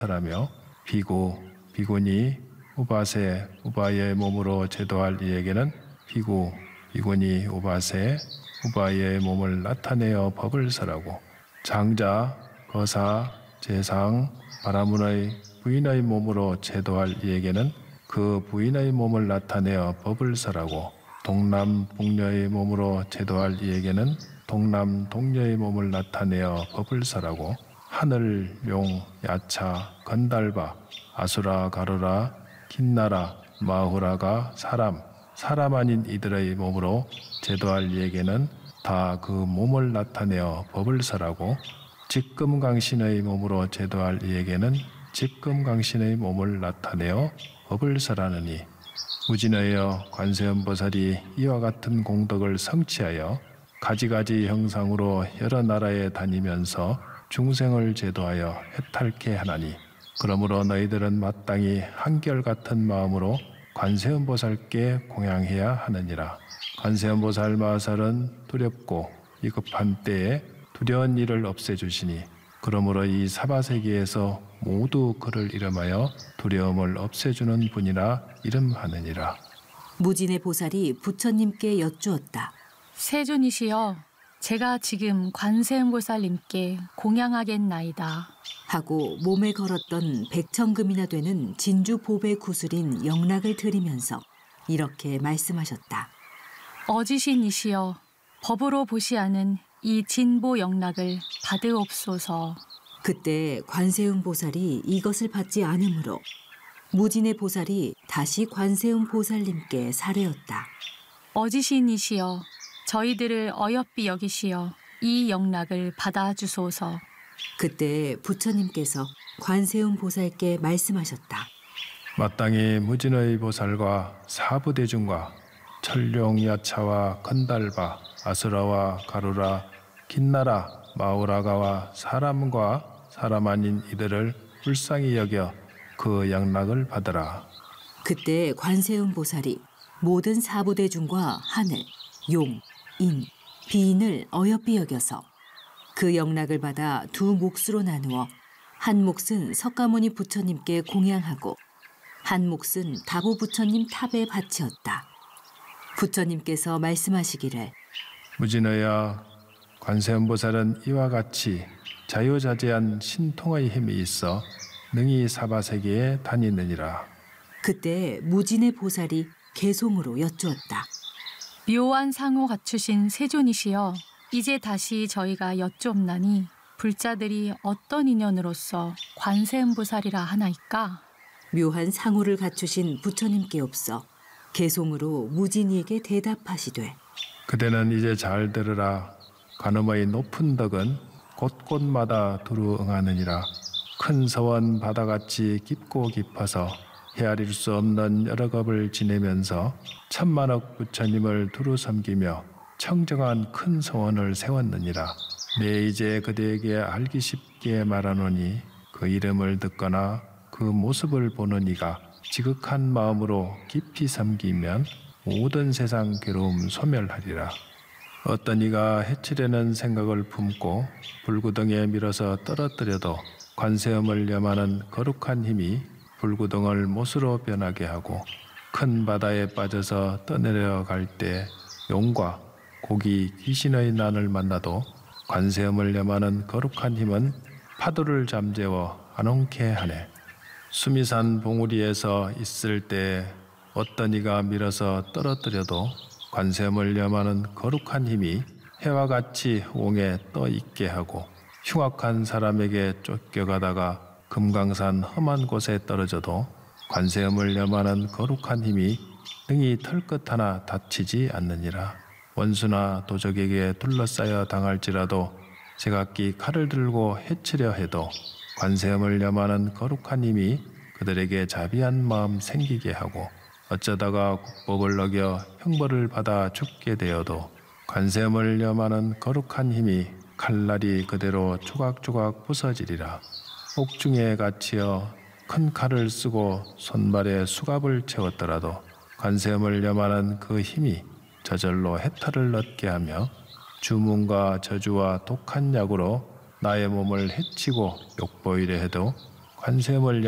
하라며 비구, 비구니, 우바세, 우바의 몸으로 제도할 이에게는 비구, 비구니, 우바세, 우바의 몸을 나타내어 법을 설하고 장자, 거사, 제상, 바라문의 부인의 몸으로 제도할 이에게는 그 부인의 몸을 나타내어 법을 설하고 동남, 북녀의 몸으로 제도할 이에게는 동남, 동녀의 몸을 나타내어 법을 설하고 하늘, 용, 야차, 건달바, 아수라, 가루라, 긴나라, 마후라가 사람 아닌 이들의 몸으로 제도할 이에게는 다 그 몸을 나타내어 법을 설하고 직금강신의 몸으로 제도할 이에게는 직금강신의 몸을 나타내어 법을 설하느니 무진하여 관세음보살이 이와 같은 공덕을 성취하여 가지가지 형상으로 여러 나라에 다니면서 중생을 제도하여 해탈케 하나니 그러므로 너희들은 마땅히 한결같은 마음으로 관세음보살께 공양해야 하느니라. 관세음보살 마살은 두렵고 위급한 때에 두려운 일을 없애주시니 그러므로 이 사바세계에서 모두 그를 이름하여 두려움을 없애주는 분이라 이름하느니라. 무진의 보살이 부처님께 여쭈었다. 세존이시여, 제가 지금 관세음보살님께 공양하겠나이다. 하고 몸에 걸었던 100천금이나 되는 진주 보배 구슬인 영락을 들이면서 이렇게 말씀하셨다. 어지신이시여, 법으로 보시하는 이 진보 영락을 받으옵소서. 그때 관세음 보살이 이것을 받지 않으므로 무진의 보살이 다시 관세음 보살님께 사례었다. 어지신이시여, 저희들을 어여삐 여기시어 이 영락을 받아주소서. 그때 부처님께서 관세음 보살께 말씀하셨다. 마땅히 무진의 보살과 사부대중과 철룡, 야차와 건달바, 아수라와 가루라, 긴나라, 마우라가와 사람과 사람 아닌 이들을 불쌍히 여겨 그 영락을 받으라. 그때 관세음 보살이 모든 사부대중과 하늘, 용, 인, 비인을 어여삐 여겨서 그 영락을 받아 두 몫으로 나누어 한 몫은 석가모니 부처님께 공양하고 한 몫은 다보 부처님 탑에 바치었다. 부처님께서 말씀하시기를 무진하여 관세음보살은 이와 같이 자유자재한 신통의 힘이 있어 능히 사바세계에 다니느니라. 그때 무진의 보살이 개송으로 여쭈었다. 묘한 상호 갖추신 세존이시여, 이제 다시 저희가 여쭈옵나니 불자들이 어떤 인연으로서 관세음보살이라 하나이까? 묘한 상호를 갖추신 부처님께 없어 개송으로 무진이에게 대답하시되 그대는 이제 잘 들으라. 관음의 높은 덕은 곳곳마다 두루 응하느니라. 큰 서원 바다같이 깊고 깊어서 헤아릴 수 없는 여러 겁을 지내면서 천만억 부처님을 두루 섬기며 청정한 큰 서원을 세웠느니라. 내 이제 그대에게 알기 쉽게 말하노니 그 이름을 듣거나 그 모습을 보는 이가 지극한 마음으로 깊이 섬기면 모든 세상 괴로움 소멸하리라. 어떤 이가 해치려는 생각을 품고 불구덩이에 밀어서 떨어뜨려도 관세음을 염하는 거룩한 힘이 불구덩을 못으로 변하게 하고 큰 바다에 빠져서 떠내려갈 때 용과 고기, 귀신의 난을 만나도 관세음을 염하는 거룩한 힘은 파도를 잠재워 안온케 하네. 수미산 봉우리에서 있을 때 어떤 이가 밀어서 떨어뜨려도 관세음을 염하는 거룩한 힘이 해와 같이 옹에 떠 있게 하고 흉악한 사람에게 쫓겨가다가 금강산 험한 곳에 떨어져도 관세음을 염하는 거룩한 힘이 능히 털끝 하나 다치지 않느니라. 원수나 도적에게 둘러싸여 당할지라도 제각기 칼을 들고 해치려 해도 관세음을 염하는 거룩한 힘이 그들에게 자비한 마음 생기게 하고 어쩌다가 국법을 어겨 형벌을 받아 죽게 되어도 관세음을 염하는 거룩한 힘이 칼날이 그대로 조각조각 부서지리라. 옥중에 갇히어 큰 칼을 쓰고 손발에 수갑을 채웠더라도 관세음을 염하는 그 힘이 저절로 해탈을 얻게 하며 주문과 저주와 독한 약으로 나의 몸을 해치고 욕보이려 해도 관세음을